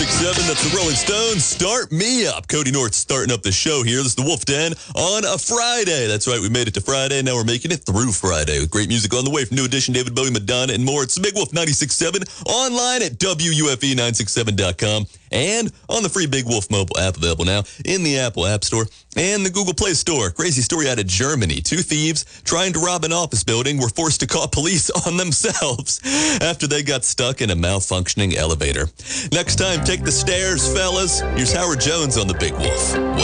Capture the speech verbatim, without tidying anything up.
Seven, that's the Rolling Stones. Start me up. Cody North starting up the show here. This is the Wolf Den on a Friday. That's right, we made it to Friday. Now we're making it through Friday with great music on the way from New Edition, David Bowie, Madonna, and more. It's the Big Wolf ninety-six point seven online at W U F E nine sixty-seven dot com and on the free Big Wolf mobile app available now in the Apple App Store and the Google Play Store. Crazy story out of Germany. Two thieves trying to rob an office building were forced to call police on themselves after they got stuck in a malfunctioning elevator. Next time, take the stairs, fellas. Here's Howard Jones on the Big Wolf.